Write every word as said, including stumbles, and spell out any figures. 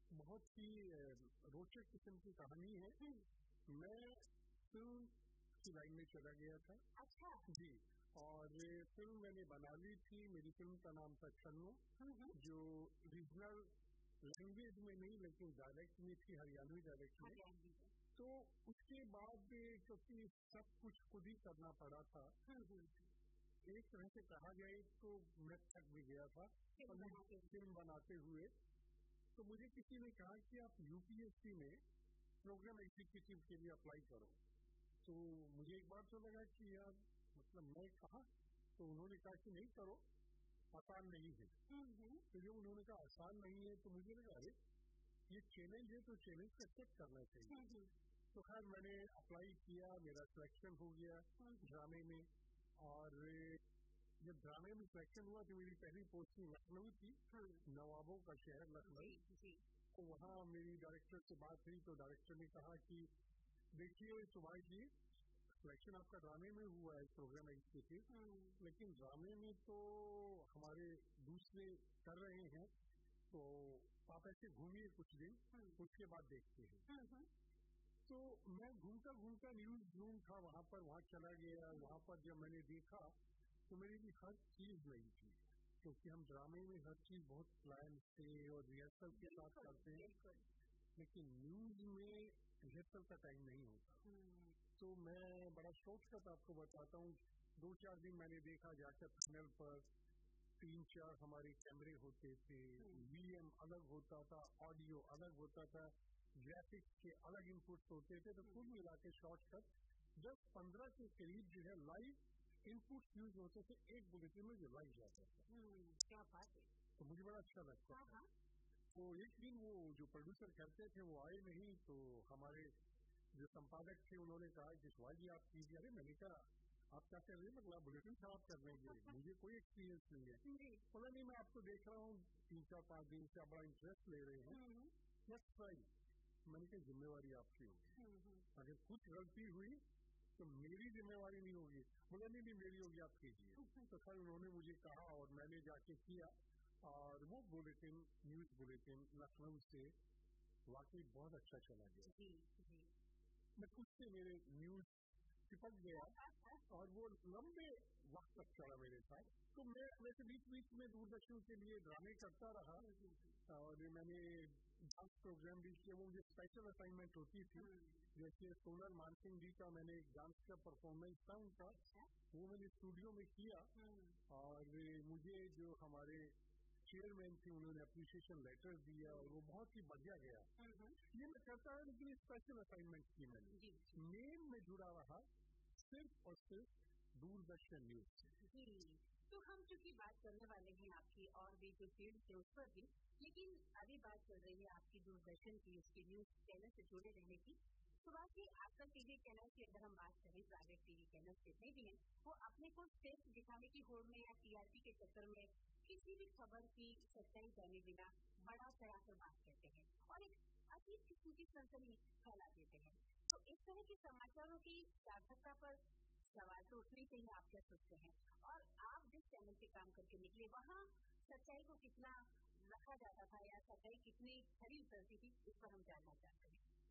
बहुत ही अ, रोचक किस्म की कहानी है। मैं फिल्म की लाइन में चला गया था। अच्छा। जी। और ये फिल्म मैंने बना ली थी। मेरी फिल्म का नाम था छन्नो, जो रीजनल लैंग्वेज में नहीं लेकिन डायलेक्ट में थी, हरियाणवी डायलेक्ट में। हरियाणवी में। तो उसके बाद क्योंकि सब कुछ खुद ही करना पड़ा था, एक तरह से कहा जाए तो मैं थक भी गया था फिल्म बनाते हुए। तो मुझे किसी ने कहा कि आप यूपीएससी में प्रोग्राम एग्जीक्यूटिव के लिए अप्लाई करो। तो मुझे एक बार तो लगा कि यार मतलब मैं कहा, तो उन्होंने कहा कि नहीं करो, आसान नहीं है। तो जब उन्होंने कहा आसान नहीं है तो मुझे लगा अरे ये चैलेंज है, तो चैलेंज को एक्सेप्ट करना चाहिए। तो खैर मैंने अप्लाई किया, मेरा सिलेक्शन हो गया ड्रामे में। और जब ड्रामे में सिलेक्शन हुआ तो मेरी पहली पोस्टिंग लखनऊ थी, नवाबों का शहर लखनऊ। तो वहाँ मेरी डायरेक्टर से बात हुई, तो डायरेक्टर ने कहा कि देखिए सुभाष जी, सिलेक्शन आपका ड्रामे में हुआ है प्रोग्राम एग्जीक्यूटिव, लेकिन ड्रामे में तो हमारे दूसरे कर रहे हैं, तो आप ऐसे घूमिए कुछ दिन, उसके बाद देखते हैं। तो मैं घूमता घूमता न्यूज रूम था वहाँ पर, वहाँ चला गया। वहाँ पर जब मैंने देखा तो मेरे लिए हर चीज नई थी, क्योंकि हम ड्रामे में हर चीज बहुत प्लान से और रिहर्सल के साथ करते हैं, लेकिन न्यूज में रिहर्सल का टाइम नहीं होता। तो मैं बड़ा शॉर्टकट आपको बताता हूँ। दो चार दिन मैंने देखा, जाकर पैनल पर तीन चार हमारे कैमरे होते थे, वीएम अलग होता था, ऑडियो अलग होता था, ग्राफिक्स के अलग इनपुट्स होते थे। तो कुल मिला के शॉर्टकट दस पंद्रह के करीब जो है लाइव इनपुट्स यूज होते थे एक बुलेटिन में, जो लाइव जाता था। क्या बात है। तो मुझे बड़ा अच्छा लगता था। तो एक दिन वो जो प्रोड्यूसर करते थे वो आए नहीं, तो हमारे जो संपादक थे उन्होंने कहा कि सुभाष जी आप कीजिए। अरे मैंने कहा आप क्या कर रहे हैं, मतलब बुलेटिन खराब कर रहे हैं, मुझे कोई एक्सपीरियंस नहीं है। बोला नहीं, मैं आपको देख रहा हूँ तीन चार पाँच दिन से, बड़ा इंटरेस्ट ले रहे हैं, नेक्स्ट ट्राई। मैंने कहा जिम्मेवारी आपकी होगी, अगर कुछ गलती हुई तो मेरी जिम्मेवारी नहीं होगी। बोला नहीं नहीं मेरी होगी, आप कीजिए। तो खैर उन्होंने मुझे कहा और मैंने जाके किया, और वो बुलेटिन, न्यूज बुलेटिन लखनऊ से वाकई बहुत अच्छा चला गया। मैं कुछ से मेरे न्यूज चिपक गया और वो लंबे वक्त तक चला मेरे साथ। तो मैं वैसे बीच बीच में दूरदर्शन के लिए ड्रामे करता रहा, और मैंने डांस प्रोग्राम भी किया। वो मुझे स्पेशल असाइनमेंट होती थी, जैसे सोनल मानसिंह जी का मैंने एक डांस का परफॉर्मेंस था उनका, वो मैंने स्टूडियो में किया। और मुझे जो हमारे चेयरमैन थे उन्होंने अप्रिशिएशन लेटर दिया, और वो बहुत ही बढ़िया गया। ये मैं करता है, लेकिन स्पेशल असाइनमेंट की मैंने मेन में जुड़ा रहा सिर्फ और सिर्फ दूरदर्शन न्यूज से। तो हम चूंकि बात करने वाले हैं आपकी और भी जो फील्ड थे उस पर भी, लेकिन अभी बात चल रही है आपकी दूरदर्शन की, उसकी न्यूज चैनल से जुड़े रहने की। सुभाष जी, आजकल टीवी चैनल की अगर हम बात करें, प्राइवेट टीवी चैनल जितने भी हैं, वो अपने को सिर्फ दिखाने की होड़ में या टीआरपी के चक्कर में किसी भी खबर की सच्चाई जाने बिना बड़ा चढ़ा कर बात करते हैं और एक अजीब किस्म की सनसनी फैला देते हैं। तो इस तरह के समाचारों की सार्थकता पर सवाल तो उठने चाहिए, आप क्या सोचते हैं? और आप जिस चैनल से काम करके निकले, वहाँ सच्चाई को कितना रखा जाता था या सच्चाई कितनी खरी उतरती थी, इस पर हम जानना चाहते हैं।